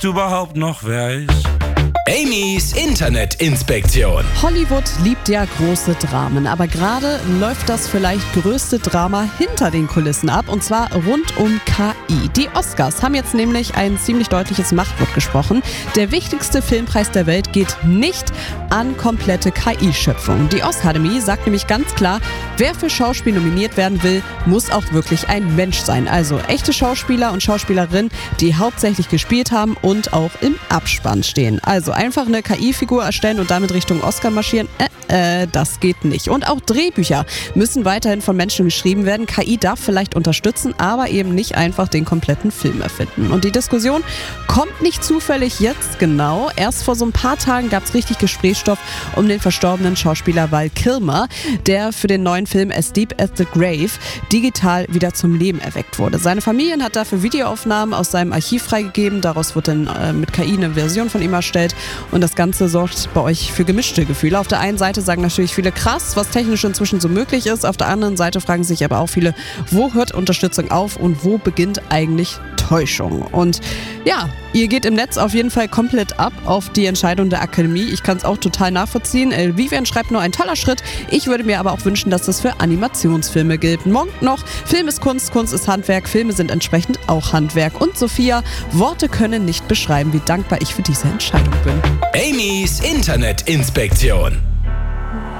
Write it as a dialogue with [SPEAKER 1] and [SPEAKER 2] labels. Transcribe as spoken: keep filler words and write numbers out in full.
[SPEAKER 1] weißt du überhaupt noch, wer ist?
[SPEAKER 2] Amy's Internetinspektion.
[SPEAKER 3] Hollywood liebt ja große Dramen, aber gerade läuft das vielleicht größte Drama hinter den Kulissen ab, und zwar rund um K I. Die Oscars haben jetzt nämlich ein ziemlich deutliches Machtwort gesprochen. Der wichtigste Filmpreis der Welt geht nicht an komplette K I-Schöpfung. Die Oscar-Akademie sagt nämlich ganz klar, wer für Schauspiel nominiert werden will, muss auch wirklich ein Mensch sein. Also echte Schauspieler und Schauspielerinnen, die hauptsächlich gespielt haben und auch im Abspann stehen. Also einfach eine K I-Figur erstellen und damit Richtung Oscar marschieren, äh, äh, das geht nicht. Und auch Drehbücher müssen weiterhin von Menschen geschrieben werden. K I darf vielleicht unterstützen, aber eben nicht einfach den kompletten Film erfinden. Und die Diskussion kommt nicht zufällig jetzt genau. Erst vor so ein paar Tagen gab es richtig Gesprächsstoff um den verstorbenen Schauspieler Val Kilmer, der für den neuen Film As Deep as the Grave digital wieder zum Leben erweckt wurde. Seine Familie hat dafür Videoaufnahmen aus seinem Archiv freigegeben. Daraus wurde dann äh, mit K I eine Version von ihm erstellt. Und das Ganze sorgt bei euch für gemischte Gefühle. Auf der einen Seite sagen natürlich viele krass, was technisch inzwischen so möglich ist. Auf der anderen Seite fragen sich aber auch viele, wo hört Unterstützung auf und wo beginnt eigentlich Täuschung? Und ja, ihr geht im Netz auf jeden Fall komplett ab auf die Entscheidung der Akademie. Ich kann es auch total nachvollziehen. El Vivian schreibt nur ein toller Schritt. Ich würde mir aber auch wünschen, dass das für Animationsfilme gilt. Morgen noch, Film ist Kunst, Kunst ist Handwerk, Filme sind entsprechend auch Handwerk. Und Sophia, Worte können nicht beschreiben, wie dankbar ich für diese Entscheidung bin.
[SPEAKER 2] Amy's Internetinspektion.